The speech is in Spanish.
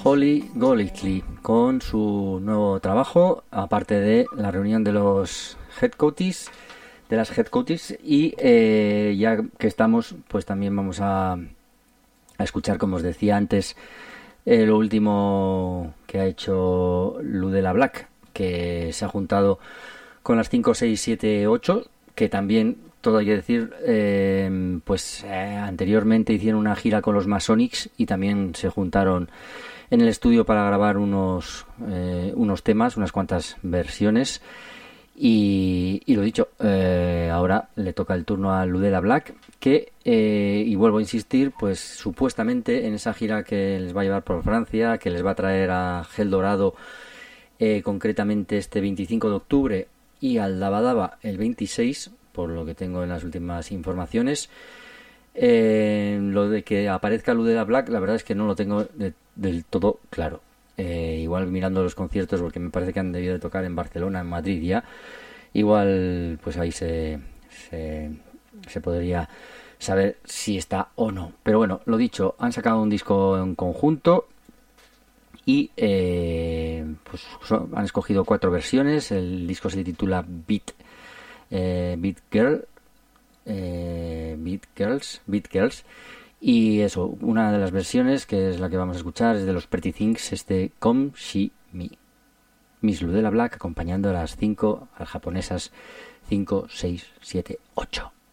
Holly Golightly con su nuevo trabajo, aparte de la reunión de los head coaches, de las head coaches, y ya que estamos, pues también vamos a escuchar, como os decía antes, lo último que ha hecho Ludella Black, que se ha juntado con las 5, 6, 7, 8, que también, todo hay que decir, anteriormente hicieron una gira con los Masonics y también se juntaron en el estudio para grabar unos temas, unas cuantas versiones. Y lo dicho, ahora le toca el turno a Ludella Black, que, y vuelvo a insistir, pues supuestamente en esa gira que les va a llevar por Francia, que les va a traer a Gel Dorado, concretamente este 25 de octubre, y al Daba Daba el 26, por lo que tengo en las últimas informaciones. Lo de que aparezca Ludella Black, la verdad es que no lo tengo del todo claro. Igual mirando los conciertos, porque me parece que han debido de tocar en Barcelona, en Madrid ya, igual pues ahí se podría saber si está o no. Pero bueno, lo dicho, han sacado un disco en conjunto y han escogido 4 versiones. El disco se titula Beat Girls. Y eso, una de las versiones, que es la que vamos a escuchar, es de los Pretty Things, Come She Me. Miss Ludella Black acompañando a las japonesas 5, 6, 7, 8.